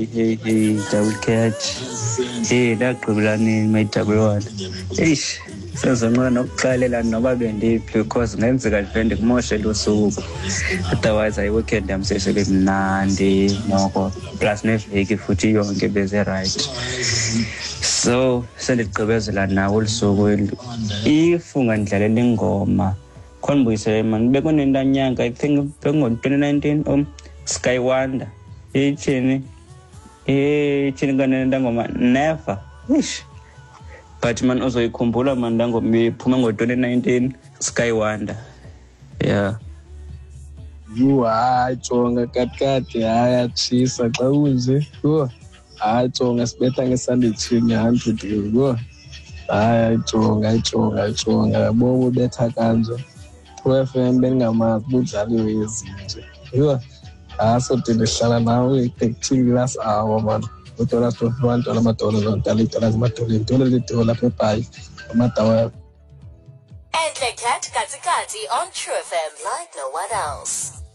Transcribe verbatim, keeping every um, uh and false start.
hey, hey, double catch. Hey, ndagqibelani my double one. Eish, sezonqena nokuxelela noba bendiphi because ngenzeka nje ndikumoshe lo suku. Otherwise I weekend am seshele mnandi noko plus neveki futhi yonke beze right. So sendigqibezela nawo lisuku if ungandlalela ingoma khona buyise man bekunentanyanga I think bengo twenty nineteen um Sky Wonder ithini eh thini kanenda ngoma never ish but man uzoyikhumbula man ngoma iphuma ngo twenty nineteen Sky Wonder yeah you hayi jonga katkati hayi achisa xa unje yo hayi jonga sibetha ngesunday tune one hundred yo hayi jonga jonga jonga bobo betha kanje F M bengamazi budlaliwe izinto yo aso ndihlala nawe active last hour man udola to one dollar amadola zonke dollars amadola dola dola lapha ebhayi amadawa Enhle Cat Katikati on True F M like no one else.